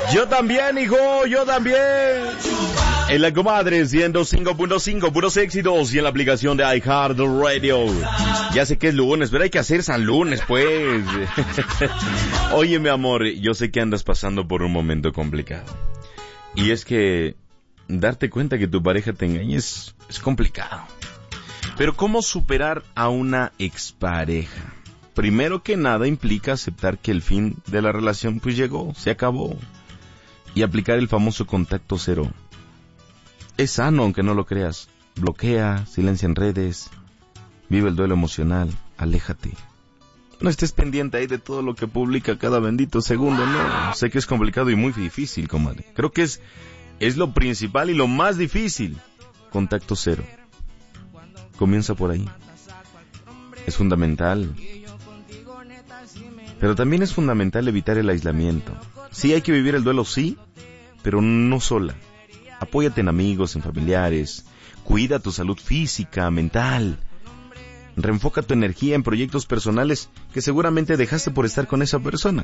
Yo también, hijo, yo también. En la comadre 105.5, puros éxitos, y en la aplicación de iHeartRadio. Ya sé que es lunes, pero hay que hacer San Lunes, pues. Oye, mi amor, yo sé que andas pasando por un momento complicado. Y es que darte cuenta que tu pareja te engaña es complicado. Pero ¿cómo superar a una expareja? Primero que nada implica aceptar que el fin de la relación pues llegó, se acabó. Y aplicar el famoso contacto cero. Es sano, aunque no lo creas. Bloquea, silencia en redes, vive el duelo emocional, aléjate. No estés pendiente ahí de todo lo que publica cada bendito segundo, no. Sé que es complicado y muy difícil, comadre. Creo que es lo principal y lo más difícil. Contacto cero. Comienza por ahí. Es fundamental. Pero también es fundamental evitar el aislamiento. Sí, hay que vivir el duelo, sí, pero no sola. Apóyate en amigos, en familiares. Cuida tu salud física, mental. Reenfoca tu energía en proyectos personales que seguramente dejaste por estar con esa persona.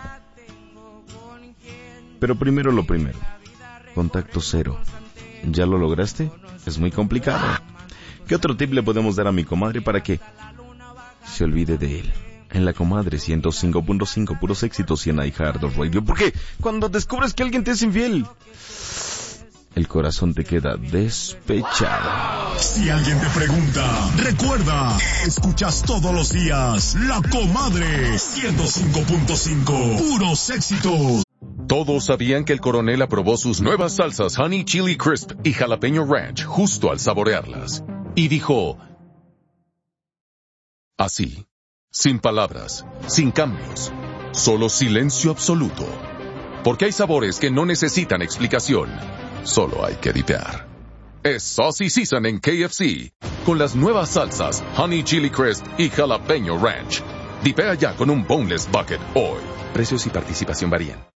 Pero primero lo primero. Contacto cero. ¿Ya lo lograste? Es muy complicado. ¿Qué otro tip le podemos dar a mi comadre para que se olvide de él? En la comadre 105.5, puros éxitos, y en iHeartRadio. Porque cuando descubres que alguien te es infiel, el corazón te queda despechado. Si alguien te pregunta, recuerda, escuchas todos los días La Comadre 105.5, puros éxitos. Todos sabían que el coronel aprobó sus nuevas salsas Honey Chili Crisp y Jalapeño Ranch justo al saborearlas. Y dijo, así, sin palabras, sin cambios, solo silencio absoluto. Porque hay sabores que no necesitan explicación. Solo hay que dipear. Es Saucy Season en KFC, con las nuevas salsas Honey Chili Crisp y Jalapeño Ranch. Dipea ya con un Boneless Bucket hoy. Precios y participación varían.